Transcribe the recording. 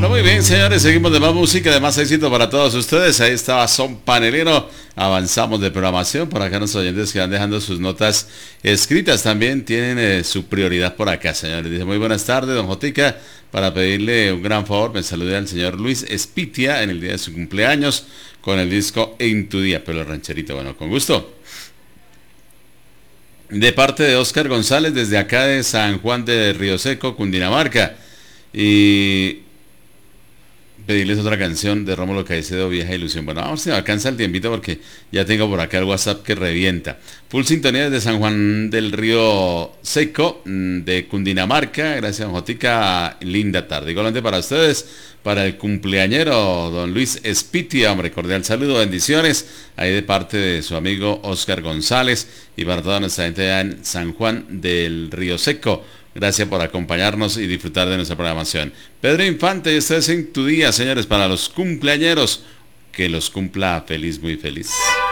Bueno, muy bien, señores, seguimos de más música, de más éxito para todos ustedes. Ahí estaba Son Panelero. Avanzamos de programación. Por acá los oyentes que van dejando sus notas escritas también tienen su prioridad por acá, señores. Dice, muy buenas tardes, don Jotica. Para pedirle un gran favor, me salude al señor Luis Espitia en el día de su cumpleaños con el disco En tu día, pero el rancherito, bueno, con gusto. De parte de Oscar González, desde acá de San Juan de Río Seco, Cundinamarca. Y pedirles otra canción de Rómulo Caicedo, Vieja Ilusión. Bueno, vamos si me alcanza el tiempito porque ya tengo por acá el WhatsApp que revienta. Full sintonía desde San Juan del Río Seco, de Cundinamarca. Gracias, don Jotica. Linda tarde. Igualmente para ustedes, para el cumpleañero, don Luis Espitia. Hombre, cordial saludo, bendiciones. Ahí de parte de su amigo Oscar González y para toda nuestra gente allá en San Juan del Río Seco. Gracias por acompañarnos y disfrutar de nuestra programación. Pedro Infante, este es En tu día, señores, para los cumpleañeros. Que los cumpla feliz, muy feliz.